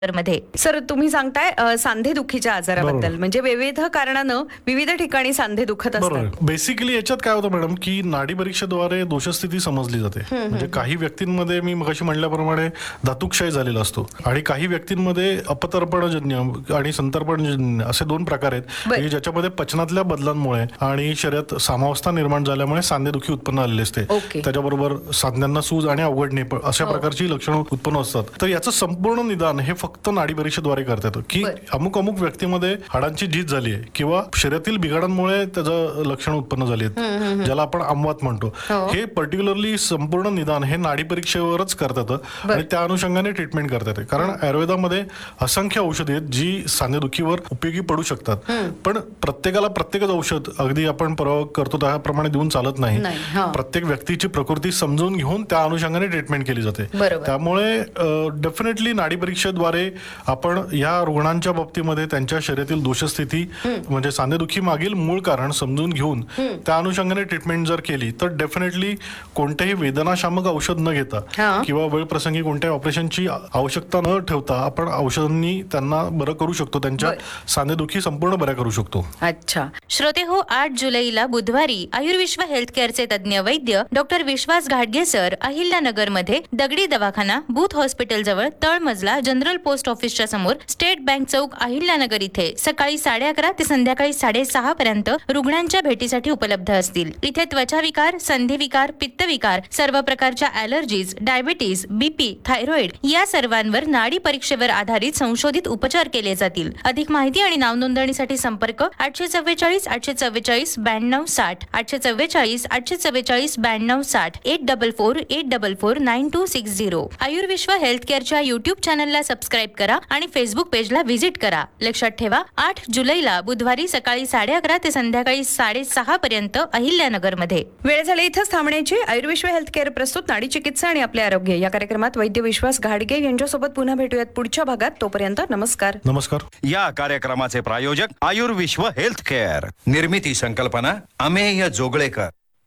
मध्ये. सर तुम्ही सांगताय सांधेदुखीच्या आजाराबद्दल, म्हणजे विविध कारणानं विविध ठिकाणी सांधे दुखत असतात. बेसिकली याच्यात काय होतं मॅडम की नाडी परीक्षेद्वारे दोषस्थिती समजली जाते. म्हणजे काही व्यक्तींमध्ये मी मगाशी म्हटल्याप्रमाणे धातुक्षय झालेला असतो आणि काही व्यक्तींमध्ये अपतर्पणजन्य आणि संतर्पणजन्य असे दोन प्रकार आहेत की ज्याच्यामध्ये पचनातल्या बदलांमुळे आणि शरीरात सामावस्था निर्माण झाल्यामुळे सांधेदुखी उत्पन्न आलेली असते. त्याच्याबरोबर सांध्यांना सूज आणि अवघडणे अशा प्रकारची लक्षणं उत्पन्न असतात. तर याचं संपूर्ण निदान हे फक्त नाडी परीक्षेद्वारे करता येतं की अमुक व्यक्तीमध्ये हाडांची झीज झाली आहे किंवा शरीरातील बिघाडांमुळे त्याचं लक्षण उत्पन्न झाली आहेत, ज्याला आपण आमवात म्हणतो. हे पर्टिक्युलरली संपूर्ण निदान हे नाडी परीक्षेवरच करता येतं आणि त्या अनुषंगाने ट्रीटमेंट करता येते. कारण आयुर्वेदामध्ये असंख्य औषधे आहेत जी सांधेदुखीवर उपयोगी पडू शकतात, पण प्रत्येकाला प्रत्येकच औषध अगदी आपण प्रयोग करतो त्याप्रमाणे देऊन चालत नाही. प्रत्येक व्यक्तीची प्रकृती समजून घेऊन त्या अनुषंगाने ट्रीटमेंट केली जाते. त्यामुळे डेफिनेटली नाडी परीक्षेद्वारे आपण या रुग्णांच्या बाबतीमध्ये त्यांच्या शरीरातील दोषस्थिती म्हणजे सांधेदुखी मागील मूळ कारण समजून घेऊन त्या अनुषंगाने ट्रीटमेंट जर केली तर डेफिनेटली कोणतेही वेदनाशामक औषध न घेता किंवा वेळ प्रसंगी कोणत्याही ऑपरेशनची आवश्यकता न ठेवता आपण औषधांनी त्यांना बरं करू शकतो, त्यांच्या सांधेदुखी संपूर्ण बऱ्या करू शकतो. अच्छा श्रोते हो, 8 जुलैला बुधवारी आयुर्विश्व हेल्थ केअरचे तज्ज्ञ वैद्य डॉक्टर विश्वास घाडगे सर अहिल्यानगर मध्ये दगडी दवाखाना बूथ हॉस्पिटल जवळ तळमजला जनरल पोस्ट ऑफिसच्या समोर स्टेट बँक चौक अहिल्यानगर इथे सकाळी 11:30 ते संध्याकाळी 6:30 पर्यंत रुग्णांच्या भेटीसाठी उपलब्ध असतील. इथे त्वचाविकार, संधिविकार, पित्तविकार, सर्व प्रकारच्या ॲलर्जीज, डायबिटीज, बीपी, थायरॉइड या सर्वांवर नाडी परीक्षेवर आधारित संशोधित उपचार केले जातील. अधिक माहिती आणि नाव नोंदणीसाठी संपर्क 844 844 92 60 844 844 92 60 844 844 9260. आयुर्विश्व हेल्थ केअरच्या युट्यूब चॅनलला सबस्क्राईब करा आणि फेसबुक पेजला व्हिजिट करा. लक्षात ठेवा, 8 जुलैला बुधवारी सकाळी 11:30 ते संध्याकाळी 6:30 पर्यंत अहिल्यानगर मध्ये. वेळ झाली इथंच थांबण्याची. आयुर्विश्व हेल्थ केअर प्रस्तुत नाडी चिकित्सा आणि आपले आरोग्य या कार्यक्रमात वैद्य विश्वास घाडगे यांच्यासोबत पुन्हा भेटूयात पुढच्या भागात. तोपर्यंत नमस्कार. नमस्कार. या कार्यक्रमाचे प्रायोजक आयुर्विश्व हेल्थ केअर. निर्मिती संकल्पना अमेय जोगळेकर.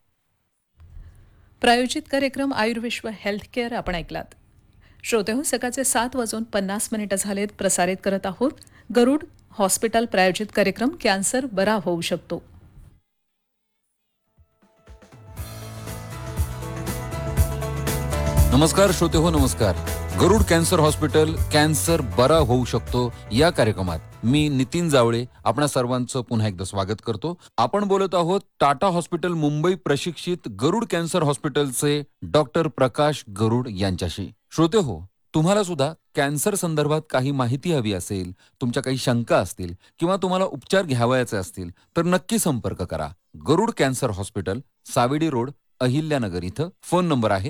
प्रायोजित कार्यक्रम आयुर्विश्व हेल्थ केअर आपण ऐकलात. श्रोते हो, सकाळचे 7:50 झालेत. प्रसारित करत आहोत गरुड हॉस्पिटल प्रायोजित कार्यक्रम कॅन्सर बरा होऊ शकतो. नमस्कार श्रोते हो, नमस्कार. गरुड कॅन्सर हॉस्पिटल कॅन्सर बरा होऊ शकतो या कार्यक्रमात मी नितीन जावळे आपणा सर्वांचं पुन्हा एकदा स्वागत करतो. आपण बोलत आहोत टाटा हॉस्पिटल मुंबई प्रशिक्षित गरुड कॅन्सर हॉस्पिटलचे डॉक्टर प्रकाश गरुड यांच्याशी. श्रोते हो, तुम्हाला सुद्धा कॅन्सर संदर्भात काही माहिती हवी असेल, तुमच्या काही शंका असतील किंवा तुम्हाला उपचार घ्यावयाचे असतील तर नक्की संपर्क करा. गरुड cancer hospital, Savedi road, Ahilyanagar इथं. फोन नंबर आहे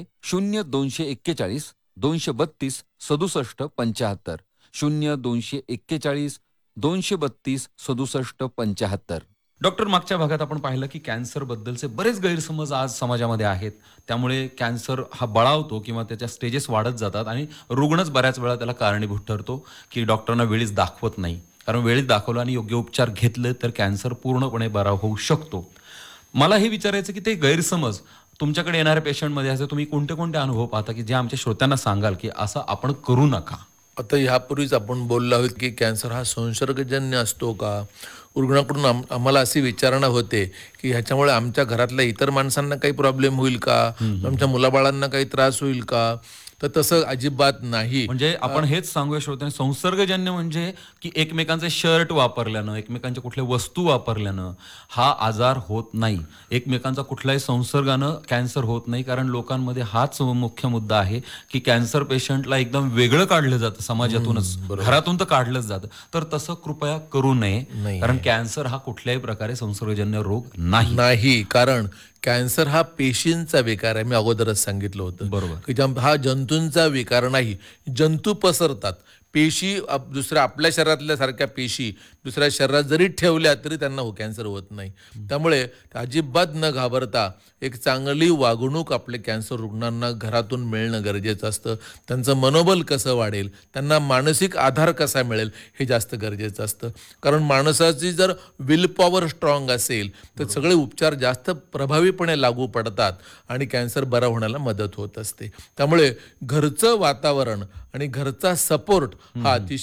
0241 232 67 75 0241 232 67 75. डॉक्टर, मागच्या भागात आपण पाहिलं की कॅन्सर बद्दलचे बरेच गैरसमज आज समाजामध्ये आहेत. त्यामुळे कॅन्सर हा बळावतो किंवा त्याच्या स्टेजेस वाढत जातात आणि रुग्णच बऱ्याच वेळा त्याला कारणीभूत ठरतो की डॉक्टरांना वेळीच दाखवत नाही. कारण वेळीच दाखवलं आणि योग्य उपचार घेतले तर कॅन्सर पूर्णपणे बरा होऊ शकतो. मला हे विचारायचं की ते गैरसमज तुमच्याकडे येणाऱ्या पेशंटमध्ये असे तुम्ही कोणते कोणते अनुभव पाहता की जे आमच्या श्रोत्यांना सांगाल की असं आपण करू नका? आता ह्यापूर्वीच आपण बोललो आहोत की कॅन्सर हा संसर्गजन्य असतो का. रुग्णाकडून आम्हाला अशी विचारणा होते की ह्याच्यामुळे आमच्या घरातल्या इतर माणसांना काही प्रॉब्लेम होईल का, आमच्या मुलाबाळांना काही त्रास होईल का. तर तसं अजिबात नाही. म्हणजे आपण हेच सांगूया श्रोत्यांना, संसर्गजन्य म्हणजे की एकमेकांचे शर्ट वापरल्यानं, एकमेकांच्या कुठल्या वस्तू वापरल्यानं हा आजार होत नाही. एकमेकांचा कुठल्याही संसर्गानं कॅन्सर होत नाही. कारण लोकांमध्ये हाच मुख्य मुद्दा आहे की कॅन्सर पेशंटला एकदम वेगळं काढलं जातं समाजातूनच, घरातून तर काढलंच जातं. तर तसं कृपया करू नये. कारण कॅन्सर हा कुठल्याही प्रकारे संसर्गजन्य रोग नाही. कारण कॅन्सर हा पेशींचा विकार आहे. मी अगोदरच सांगितलं होतं बरोबर की हा जंतूंचा विकार नाही. जंतू पसरतात. पेशी दुसऱ्या आपल्या शरीरातल्या सारख्या पेशी दुसऱ्या शरीरात जरी ठेवल्या तरी त्यांना कॅन्सर होत नाही. त्यामुळे अजिबात न घाबरता एक चांगली वागणूक आपल्या कॅन्सर रुग्णांना घरातून मिळणं गरजेचं असतं. त्यांचं मनोबल कसं वाढेल, त्यांना मानसिक आधार कसा मिळेल हे जास्त गरजेचं असतं. कारण माणसाची जर विल पॉवर स्ट्रॉंग असेल तर सगळे उपचार जास्त प्रभावीपणे लागू पडतात आणि कॅन्सर बरा होण्याला मदत होत असते. त्यामुळे घरचं वातावरण आणि घरचा सपोर्ट हा अतिशय